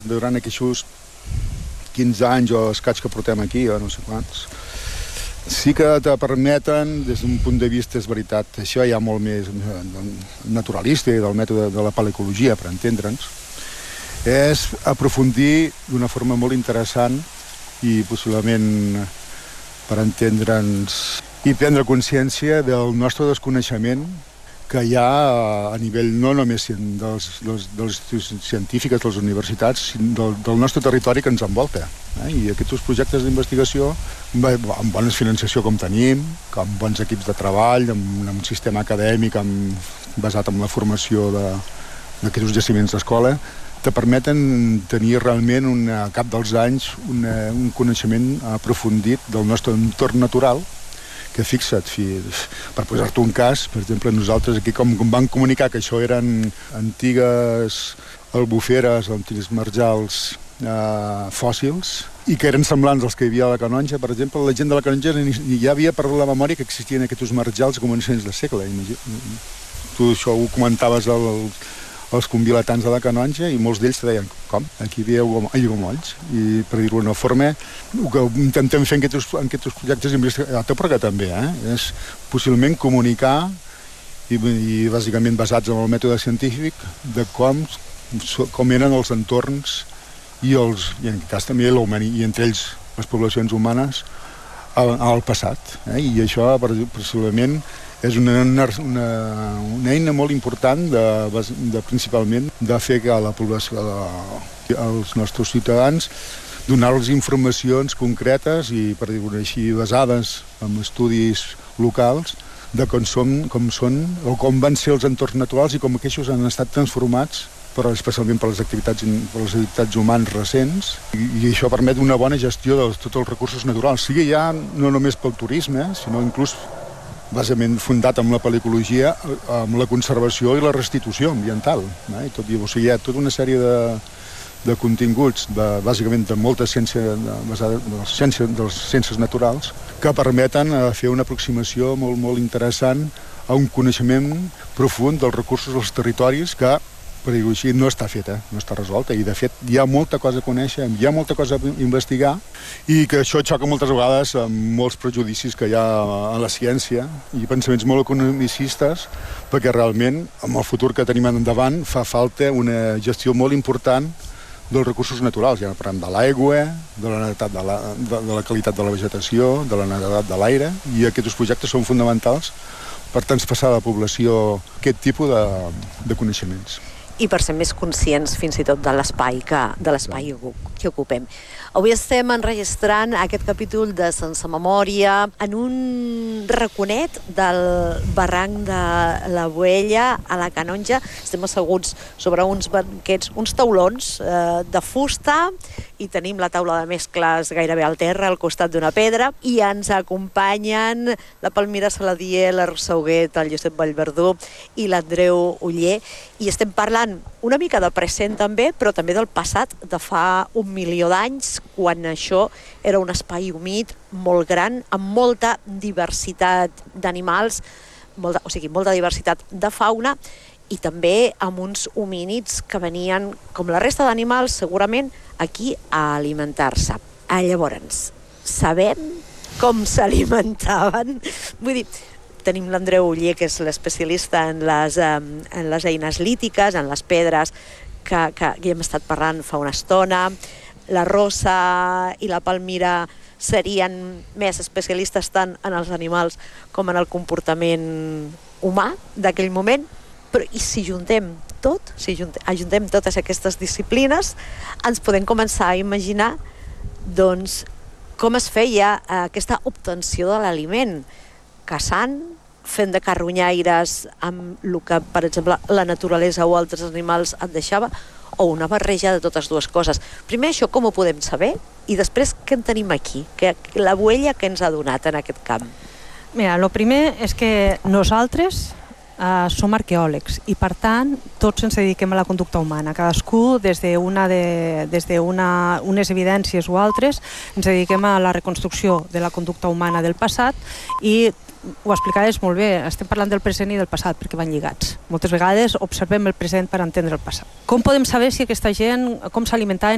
Durant aquests 15 anys o escaig que portem aquí, o no sé quants, sí que te permeten, des d'un punt de vista, és veritat, això ja molt més naturalista i del mètode de la paleocologia, per entendre'ns, és aprofundir d'una forma molt interessant i possiblement per entendre'ns i prendre consciència del nostre desconeixement que hi ha a nivell no només dels instituts científics, de les universitats, sinó del nostre territori que ens envolta. I aquests projectes d'investigació, amb bona financiació com tenim, amb bons equips de treball, amb un sistema acadèmic basat en la formació d'aquests jaciments d'escola, te permeten tenir realment, al cap dels anys, un coneixement aprofundit del nostre entorn natural, que fixa't, per posar-te un cas, per exemple, nosaltres aquí com vam comunicar que això eren antigues albuferes, antics marjals fòssils, i que eren semblants als que hi havia a la Canonja, per exemple, la gent de la Canonja ja havia per la memòria que existien aquests marjals a començaments de segle. Tu això ho comentaves els convilatans de la Canonja i molts d'ells te deien, com? Aquí hi havia aiguamolls. I per dir-ho d'una forma, el que intentem fer en aquests projectes d'investigació, però que també, és possiblement comunicar i bàsicament basats en el mètode científic de com eren els entorns i en aquest cas també i entre ells les poblacions humanes al passat. I això possiblement és una eina molt important principalment de fer que a la població, als nostres ciutadans, donar-los informacions concretes i, per dir-ho així, basades en estudis locals de com són o com van ser els entorns naturals i com aquests han estat transformats especialment per les activitats humanes recents, i això permet una bona gestió de tots els recursos naturals, sigui ja no només pel turisme, sinó inclús bàsicament fundat amb la paleocologia, amb la conservació i la restitució ambiental. O sigui, hi ha tota una sèrie de continguts, bàsicament de molta ciència basada en les ciències naturals, que permeten fer una aproximació molt, molt interessant a un coneixement profund dels recursos dels territoris que, per dir-ho així, no està feta, no està resolta, i de fet hi ha molta cosa a conèixer, hi ha molta cosa a investigar, i que això xoca moltes vegades amb molts prejudicis que hi ha a la ciència i pensaments molt economicistes, perquè realment, amb el futur que tenim endavant, fa falta una gestió molt important dels recursos naturals. Ja parlem de l'aigua, de la qualitat de la vegetació, de la netedat de l'aire, i aquests projectes són fonamentals per traspassar a la població aquest tipus de coneixements. I per ser més conscients fins i tot de l'espai que ocupem. Avui estem enregistrant aquest capítol de Sense Memòria en un raconet del barranc de la Boella a la Canonja. Estem asseguts sobre uns banquets, uns taulons de fusta, i tenim la taula de mescles gairebé al terra, al costat d'una pedra, i ens acompanyen la Palmira Saladier, la Rosa Huguet, el Josep Vallverdú i l'Andreu Oller, i estem parlant una mica de present també, però també del passat, de fa 1 milió d'anys, quan això era un espai humit molt gran, amb molta diversitat d'animals, molta diversitat de fauna, i també amb uns homínids que venien, com la resta d'animals, segurament, aquí a alimentar-se. Llavors, sabem com s'alimentaven? Vull dir, tenim l'Andreu Oller, que és l'especialista en les eines lítiques, en les pedres, que ja hem estat parlant fa una estona. La Rosa i la Palmira serien més especialistes tant en els animals com en el comportament humà d'aquell moment. Però i si ajuntem totes aquestes disciplines, ens podem començar a imaginar doncs, com es feia aquesta obtenció de l'aliment, caçant, fent de carronyaires amb el que, per exemple, la naturalesa o altres animals et deixava, o una barreja de totes dues coses. Primer això com ho podem saber, i després què en tenim aquí, la Boella que ens ha donat en aquest camp. Mira, el primer és que nosaltres som arqueòlegs i, per tant, tots ens dediquem a la conducta humana. Cadascú, des d'unes evidències o altres, ens dediquem a la reconstrucció de la conducta humana del passat, i ho explicaves molt bé, estem parlant del present i del passat perquè van lligats. Moltes vegades observem el present per entendre el passat. Com podem saber si aquesta gent, com s'alimentaven,